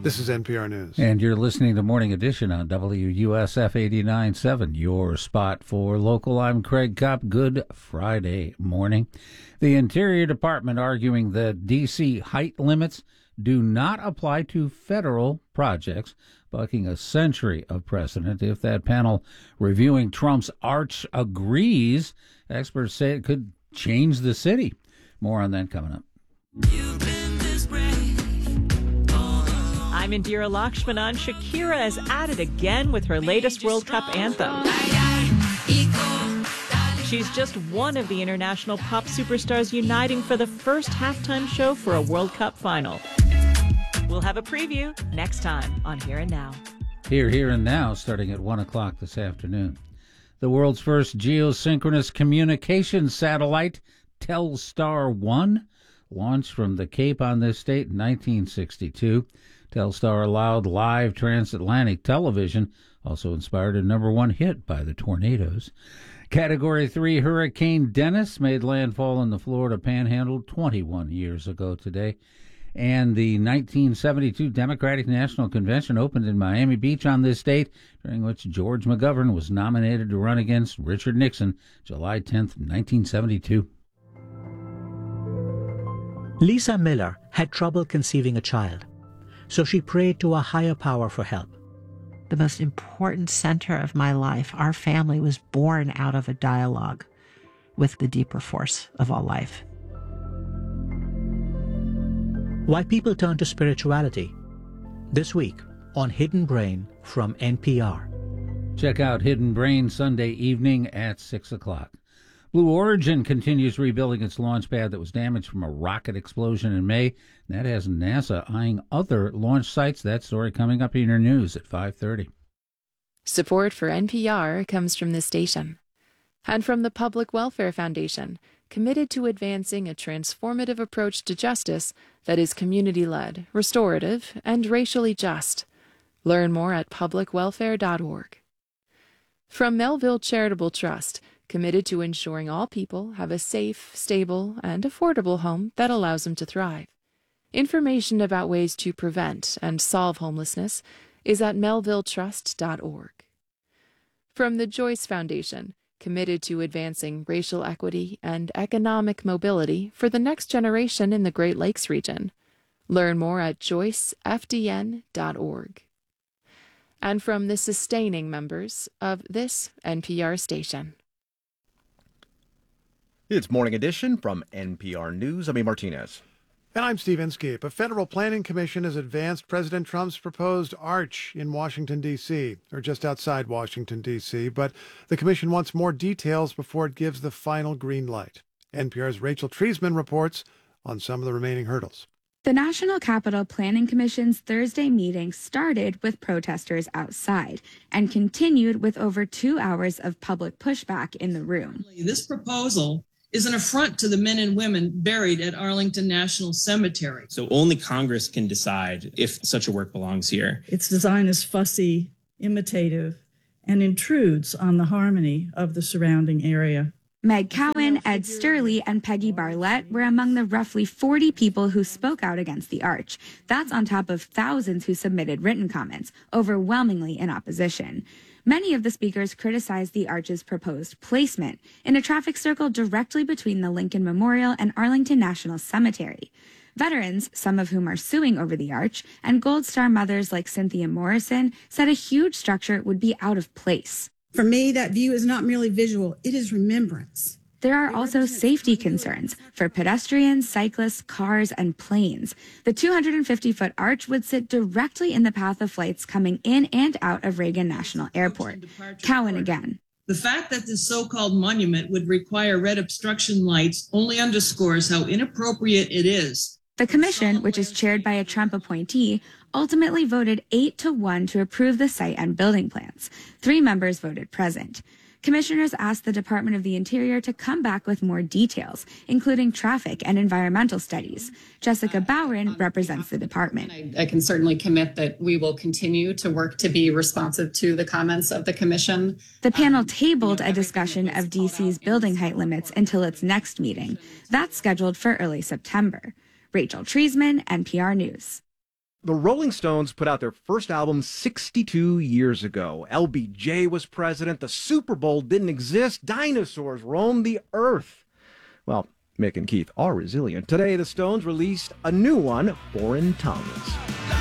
This is NPR News. And you're listening to Morning Edition on WUSF 89.7, your spot for local. I'm Craig Kopp. Good Friday morning. The Interior Department arguing that D.C. height limits do not apply to federal projects, bucking a century of precedent. If that panel reviewing Trump's arch agrees, experts say it could change the city. More on that coming up. I'm Indira Lakshmanan. Shakira is at it again with her latest World Cup anthem. She's just one of the international pop superstars uniting for the first halftime show for a World Cup final. We'll have a preview next time on Here and Now. Here and Now, starting at 1 o'clock this afternoon. The world's first geosynchronous communications satellite, Telstar 1, launched from the Cape on this date in 1962. Telstar allowed live transatlantic television, also inspired a #1 hit by the Tornadoes. Category 3 Hurricane Dennis made landfall in the Florida Panhandle 21 years ago today. And the 1972 Democratic National Convention opened in Miami Beach on this date, during which George McGovern was nominated to run against Richard Nixon, July 10th, 1972. Lisa Miller had trouble conceiving a child, so she prayed to a higher power for help. The most important center of my life, our family, was born out of a dialogue with the deeper force of all life. Why people turn to spirituality. This week on Hidden Brain from NPR. Check out Hidden Brain Sunday evening at 6 o'clock. Blue Origin continues rebuilding its launch pad that was damaged from a rocket explosion in May. That has NASA eyeing other launch sites. That story coming up in your news at 5:30. Support for NPR comes from this station and from the Public Welfare Foundation, committed to advancing a transformative approach to justice that is community-led, restorative, and racially just. Learn more at publicwelfare.org. From Melville Charitable Trust, committed to ensuring all people have a safe, stable, and affordable home that allows them to thrive. Information about ways to prevent and solve homelessness is at melvilletrust.org. From the Joyce Foundation, committed to advancing racial equity and economic mobility for the next generation in the Great Lakes region. Learn more at joycefdn.org. And from the sustaining members of this NPR station. It's Morning Edition from NPR News. I'm A. Martinez. And I'm Steve Inskeep. A federal planning commission has advanced President Trump's proposed arch in Washington, D.C., or just outside Washington, D.C., but the commission wants more details before it gives the final green light. NPR's Rachel Treisman reports on some of the remaining hurdles. The National Capital Planning Commission's Thursday meeting started with protesters outside and continued with over 2 hours of public pushback in the room. This proposal is an affront to the men and women buried at Arlington National Cemetery. So only Congress can decide if such a work belongs here. Its design is fussy, imitative, and intrudes on the harmony of the surrounding area. Meg Cowan, Ed Sturley, and Peggy Barlett were among the roughly 40 people who spoke out against the arch. That's on top of thousands who submitted written comments, overwhelmingly in opposition. Many of the speakers criticized the arch's proposed placement in a traffic circle directly between the Lincoln Memorial and Arlington National Cemetery. Veterans, some of whom are suing over the arch, and Gold Star mothers like Cynthia Morrison said a huge structure would be out of place. For me, that view is not merely visual, it is remembrance. There are also safety concerns for pedestrians, cyclists, cars, and planes. The 250-foot arch would sit directly in the path of flights coming in and out of Reagan National Airport. Cowan again. The fact that this so-called monument would require red obstruction lights only underscores how inappropriate it is. The commission, which is chaired by a Trump appointee, ultimately voted 8-1 to approve the site and building plans. 3 members voted present. Commissioners asked the Department of the Interior to come back with more details, including traffic and environmental studies. Jessica Bowen represents the department. I can certainly commit that we will continue to work to be responsive to the comments of the commission. The panel tabled a discussion of D.C.'s building height limits until its next meeting. That's scheduled for early September. Rachel Treisman, NPR News. The Rolling Stones put out their first album 62 years ago. LBJ was president. The Super Bowl didn't exist. Dinosaurs roamed the earth. Well, Mick and Keith are resilient. Today, the Stones released a new one, Foreign Tongues.